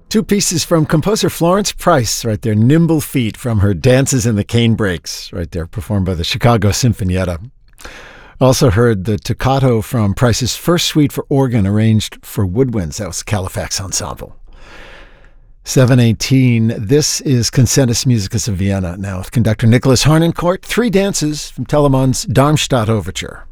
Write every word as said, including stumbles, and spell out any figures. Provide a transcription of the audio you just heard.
Two pieces from composer Florence Price, right there, Nimble Feet from her Dances in the Canebrakes, right there, performed by the Chicago Sinfonietta. Also heard the toccata from Price's first suite for organ arranged for woodwinds. That was the Califax Ensemble. seven eighteen, this is Concertus Musicus of Vienna. Now with conductor Nicholas Harnoncourt, three dances from Telemann's Darmstadt Overture.